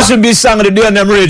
should be song of the day on them radio.